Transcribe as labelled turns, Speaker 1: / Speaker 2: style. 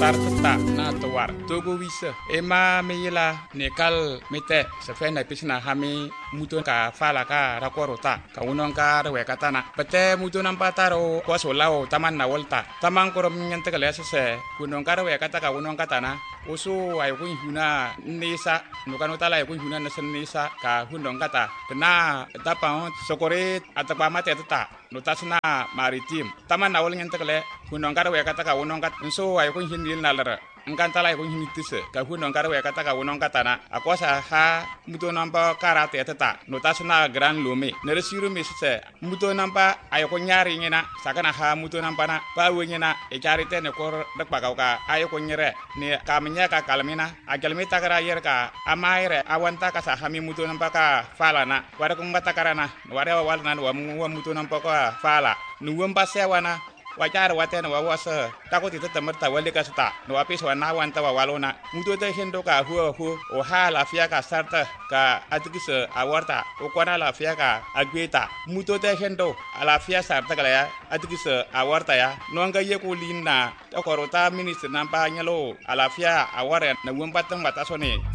Speaker 1: tartata na tawar togo wisa ema meyila nekal mete sefe na pisna hami muto ka fala ka rakorota ka unon ka rewekatana pete muto nampataro kwa solao taman na volta taman korom nyante kale se kunon ka rewekata ka unon katana usu ay kun huna nisa nukano tala ay kun huna nasen nisa ka hundong kata tena tapang sokore atapa mate tata notasna maritim taman na wol nyante kale kunon ka rewekata ka unon kat so ay kun hindil nalara engkantala ay kun hinitise ka hunon ka rewekata ka unon katana akwasa ha muto nampa karate tata notasna gran lume neresiru misse muto nampa ay kun nyari ngena sakana ha muto nampa na pa wengena e charite ne kor dakpa ka ay kun nyere ne kamnya ka kalmina agalmi takara yer ka amaire awanta ka sa hami muto nampa ka fala na wara kun batakarana wara walna wa muto nampa ka fala nuwam pasewana wajar watena wawasa takoti temerta wale kasta no apis wana wanta walona muto te hendo ka hu o hala fia ka sarta ka atikise awarta o kwana la fia ka agweta muto te hendo ala fia sarta kala ya atikise awarta ya no anga ye ko linna to korota minister nampa nyalo ala fia aware na wumpa tang batasone